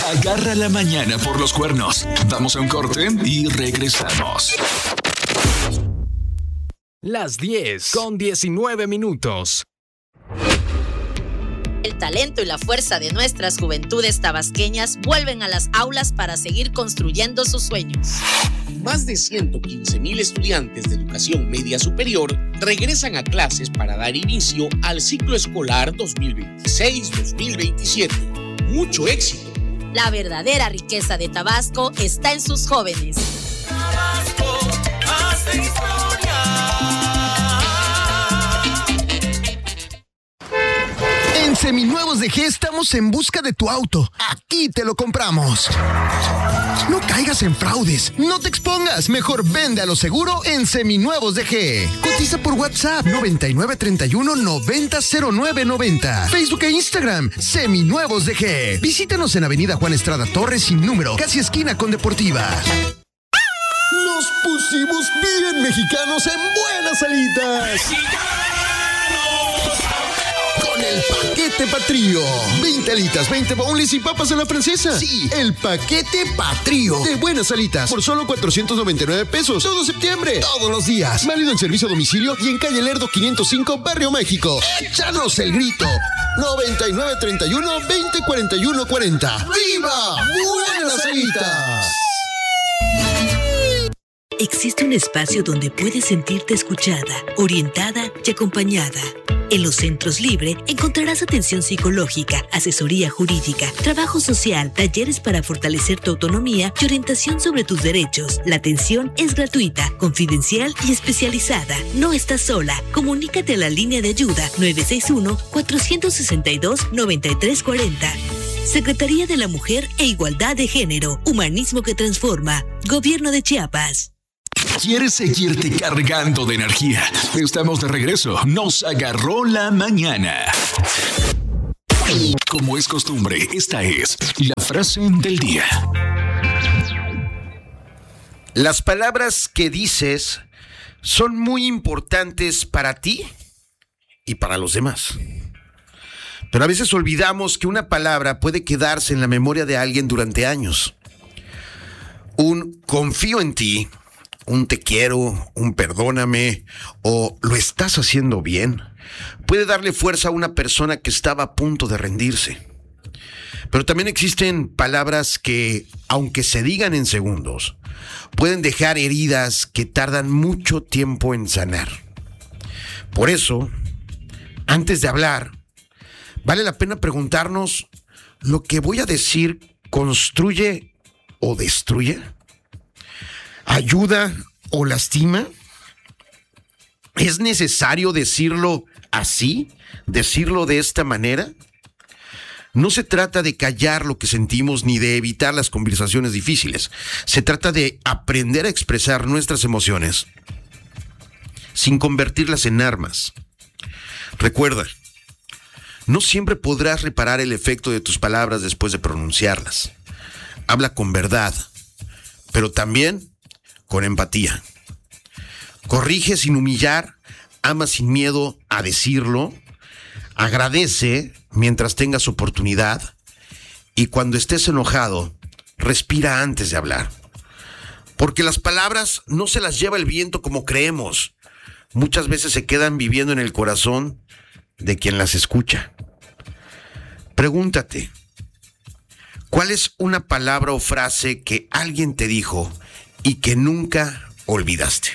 Agarra la mañana por los cuernos. Vamos a un corte y regresamos. Las 10:19. El talento y la fuerza de nuestras juventudes tabasqueñas vuelven a las aulas para seguir construyendo sus sueños. Más de 115,000 estudiantes de educación media superior regresan a clases para dar inicio al ciclo escolar 2026-2027. ¡Mucho éxito! La verdadera riqueza de Tabasco está en sus jóvenes. Tabasco hace historia. En Seminuevos de G estamos en busca de tu auto. Aquí te lo compramos. No caigas en fraudes. No te expongas. Mejor vende a lo seguro en Seminuevos de G. Cotiza por WhatsApp 9931-900990. Facebook e Instagram Seminuevos de G. Visítanos en Avenida Juan Estrada Torres sin número, casi esquina con Deportiva. Nos pusimos bien mexicanos en Buenas Alitas. Con el paquete Patrio. 20 alitas, 20 boneless y papas a la francesa. Sí, el paquete Patrio de Buenas Alitas por solo 499 pesos. Todo septiembre, todos los días. Válido en servicio a domicilio y en calle Lerdo 505, Barrio México. Échanos el grito. 9931-204140. ¡Viva Buenas Alitas! Existe un espacio donde puedes sentirte escuchada, orientada y acompañada. En los Centros Libre encontrarás atención psicológica, asesoría jurídica, trabajo social, talleres para fortalecer tu autonomía y orientación sobre tus derechos. La atención es gratuita, confidencial y especializada. No estás sola. Comunícate a la línea de ayuda 961-462-9340. Secretaría de la Mujer e Igualdad de Género. Humanismo que transforma. Gobierno de Chiapas. ¿Quieres seguirte cargando de energía? Estamos de regreso. Nos agarró la mañana. Como es costumbre, esta es la frase del día. Las palabras que dices son muy importantes para ti y para los demás. Pero a veces olvidamos que una palabra puede quedarse en la memoria de alguien durante años. Un confío en ti, un te quiero, un perdóname o lo estás haciendo bien, puede darle fuerza a una persona que estaba a punto de rendirse. Pero también existen palabras que, aunque se digan en segundos, pueden dejar heridas que tardan mucho tiempo en sanar. Por eso, antes de hablar, vale la pena preguntarnos, ¿lo que voy a decir construye o destruye? ¿Ayuda o lastima? ¿Es necesario decirlo así? ¿Decirlo de esta manera? No se trata de callar lo que sentimos ni de evitar las conversaciones difíciles. Se trata de aprender a expresar nuestras emociones sin convertirlas en armas. Recuerda, no siempre podrás reparar el efecto de tus palabras después de pronunciarlas. Habla con verdad, pero también con empatía. Corrige sin humillar, ama sin miedo a decirlo, agradece mientras tengas oportunidad y cuando estés enojado, respira antes de hablar. Porque las palabras no se las lleva el viento como creemos. Muchas veces se quedan viviendo en el corazón de quien las escucha. Pregúntate, ¿cuál es una palabra o frase que alguien te dijo y que nunca olvidaste?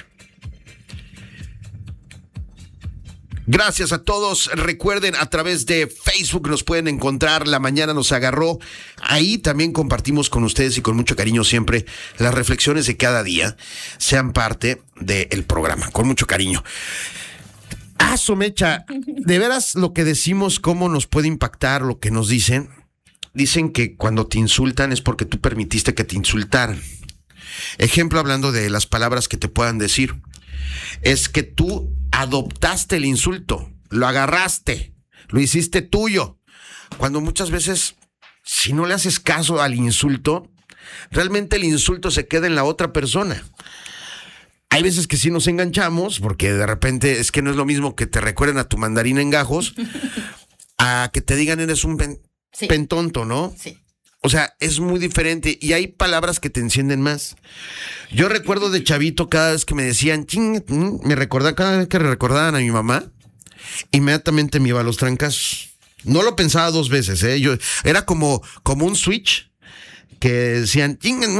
Gracias a todos. Recuerden, a través de Facebook nos pueden encontrar. La mañana nos agarró. Ahí también compartimos con ustedes y con mucho cariño siempre las reflexiones de cada día. Sean parte del programa, con mucho cariño. Somecha, de veras lo que decimos, cómo nos puede impactar lo que nos dicen. Dicen que cuando te insultan es porque tú permitiste que te insultaran. Ejemplo, hablando de las palabras que te puedan decir, es que tú adoptaste el insulto, lo agarraste, lo hiciste tuyo. Cuando muchas veces, si no le haces caso al insulto, realmente el insulto se queda en la otra persona. Hay veces que sí nos enganchamos, porque de repente es que no es lo mismo que te recuerden a tu mandarina en gajos, a que te digan eres un pentonto, ¿no? Sí. O sea, es muy diferente y hay palabras que te encienden más. Yo recuerdo de chavito cada vez que me decían, cada vez que recordaban a mi mamá, inmediatamente me iba a los trancazos. No lo pensaba dos veces, ¿eh? Era como un switch que decían,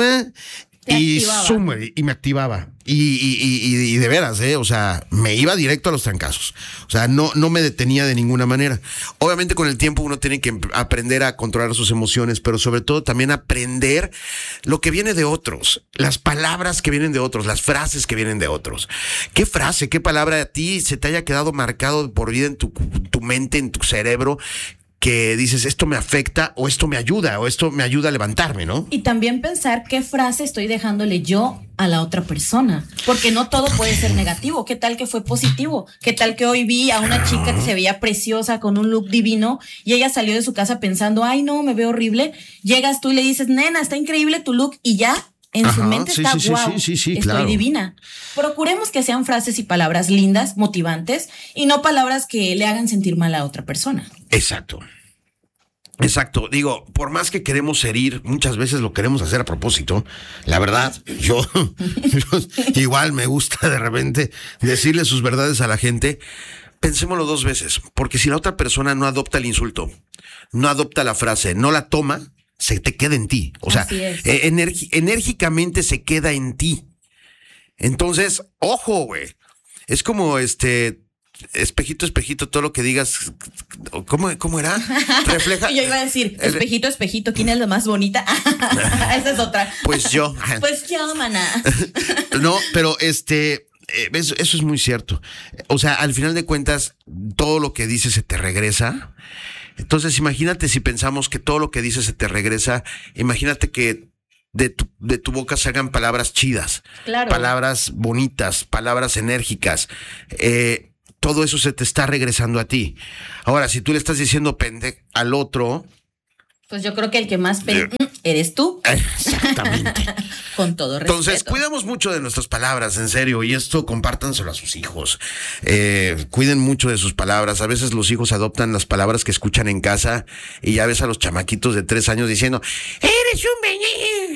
y me activaba. Y de veras, o sea, me iba directo a los trancazos. O sea, no me detenía de ninguna manera. Obviamente con el tiempo uno tiene que aprender a controlar sus emociones, pero sobre todo también aprender lo que viene de otros, las palabras que vienen de otros, las frases que vienen de otros. ¿Qué frase, qué palabra a ti se te haya quedado marcado por vida en tu mente, en tu cerebro, que dices, esto me afecta o esto me ayuda a levantarme, ¿no? Y también pensar qué frase estoy dejándole yo a la otra persona, porque no todo puede ser negativo. ¿Qué tal que fue positivo? ¿Qué tal que hoy vi a una chica que se veía preciosa con un look divino y ella salió de su casa pensando, ay no, me veo horrible? Llegas tú y le dices, nena, está increíble tu look, y ya en su mente está, wow, estoy claro, divina. Procuremos que sean frases y palabras lindas, motivantes, y no palabras que le hagan sentir mal a otra persona. Exacto. Digo, por más que queremos herir, muchas veces lo queremos hacer a propósito. La verdad, yo igual me gusta de repente decirle sus verdades a la gente. Pensémoslo dos veces, porque si la otra persona no adopta el insulto, no adopta la frase, no la toma, se te queda en ti. O sea, enérgicamente se queda en ti. Entonces, ojo, güey. Es como espejito, espejito, todo lo que digas. ¿Cómo era? Refleja. Yo iba a decir, espejito, espejito, ¿quién es la más bonita? Esa es otra. Pues yo. Pues yo, maná. No, pero eso es muy cierto. O sea, al final de cuentas, todo lo que dices se te regresa. Entonces, imagínate si pensamos que todo lo que dices se te regresa. Imagínate que de tu boca salgan palabras chidas, claro, palabras bonitas, palabras enérgicas. Todo eso se te está regresando a ti. Ahora, si tú le estás diciendo pende al otro, pues yo creo que el que más eres tú. Exactamente. Con todo respeto. Entonces, cuidamos mucho de nuestras palabras, en serio, y esto compártanselo a sus hijos. Cuiden mucho de sus palabras. A veces los hijos adoptan las palabras que escuchan en casa y ya ves a los chamaquitos de 3 años diciendo, eres un